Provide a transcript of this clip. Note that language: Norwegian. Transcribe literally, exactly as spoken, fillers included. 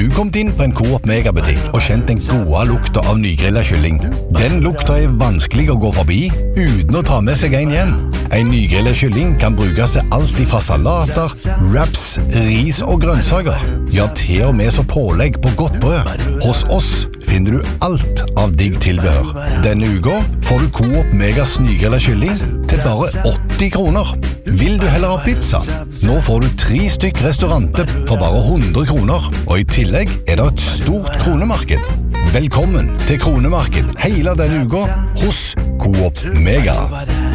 du kommet inn på en Coop Mega-butikk og kjent den gode lukta av nygrillet kylling? Den lukta er vanskelig å gå forbi uten å ta med seg en hjem. En nygrillet kylling kan brukes til alt fra salater, wraps, ris og grønnsaker. Ja, til og med så pålegg på godt brød. Hos oss finner du alt av digg tilbehør. Denne uka får du Coop Megas nygrillet kylling til bare åtti kroner. Vil du heller ha pizza? Nå får du tre stykk restauranter for bare hundre kroner, og i tillegg er det et stort kronemarked. Velkommen til kronemarked hele denne uka hos Coop Mega.